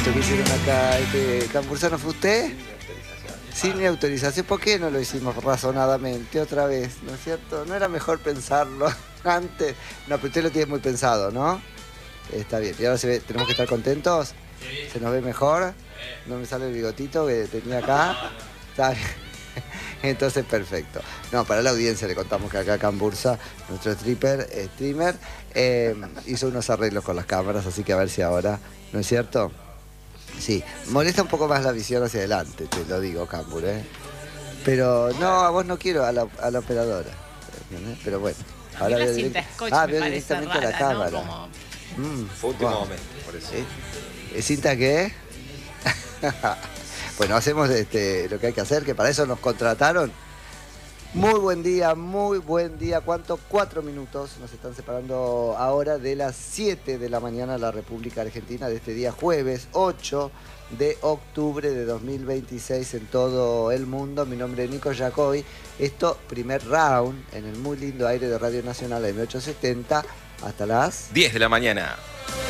esto que hicieron acá, Cambursano, ¿fue usted? Sin mi autorización. ¿Por qué no lo hicimos razonadamente otra vez? ¿No es cierto? ¿No era mejor pensarlo antes? No, pero usted lo tiene muy pensado, ¿no? Está bien. Y ahora se ve, tenemos que estar contentos. ¿Se nos ve mejor? No me sale el bigotito que tenía acá. Está bien. Entonces, perfecto. No, para la audiencia le contamos que acá Cambursa, nuestro streamer, hizo unos arreglos con las cámaras, así que a ver si ahora, ¿no es cierto? Sí, molesta un poco más la visión hacia adelante, te lo digo, Cambur, ¿eh? Pero no, a vos no quiero, a la operadora. ¿Entendés? Pero bueno. A mí la cinta scotch me veo parece directamente rara, a la cámara. ¿no? Como... Fue último momento, por eso. ¿Cinta qué? Bueno, hacemos lo que hay que hacer, que para eso nos contrataron. Muy buen día, muy buen día. ¿Cuánto? 4 minutos nos están separando ahora de las 7 de la mañana la República Argentina de este día jueves 8 de octubre de 2026 en todo el mundo. Mi nombre es Nico Jacobi. Esto, primer round en el muy lindo aire de Radio Nacional M870 hasta las 10 de la mañana.